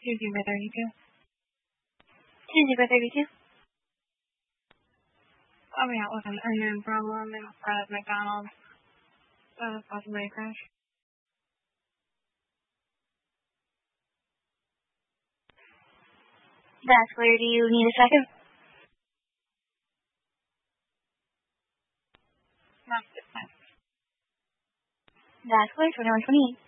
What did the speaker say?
Tuesday by 32. Tuesday by 32. Coming out with an unknown problem in front of McDonald's. Possibly a crash. That's clear. Do you need a second? Not this time. That's clear. 2128.